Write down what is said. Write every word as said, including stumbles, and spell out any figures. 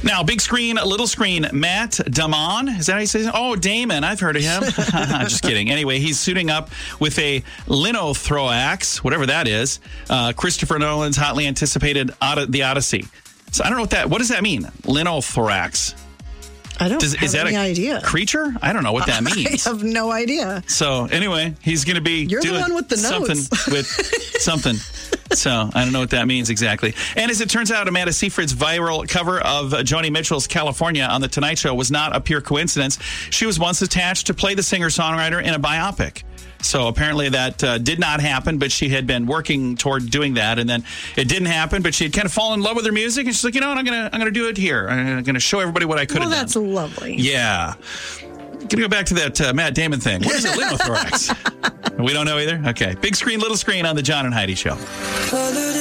Now, big screen, little screen, Matt Damon. Is that how you say it? Oh, Damon. I've heard of him. Just kidding. Anyway, he's suiting up with a linothorax, whatever that is. Uh, Christopher Nolan's hotly anticipated Od- The Odyssey. So I don't know what that, what does that mean? Linothorax. I don't Does, have is that any a idea. creature? I don't know what that means. I have no idea. So anyway, he's going to be You're doing the one with the something notes. with something. So I don't know what that means exactly. And as it turns out, Amanda Seyfried's viral cover of Joni Mitchell's California on The Tonight Show was not a pure coincidence. She was once attached to play the singer-songwriter in a biopic. So apparently that uh, did not happen, but she had been working toward doing that, and then it didn't happen. But she had kind of fallen in love with her music, and she's like, you know what, I'm gonna I'm gonna do it here. I'm gonna show everybody what I could have Well, done. that's lovely. Yeah. Gonna go back to that uh, Matt Damon thing. What is a linothorax? We don't know either. Okay. Big screen, little screen on the John and Heidi Show.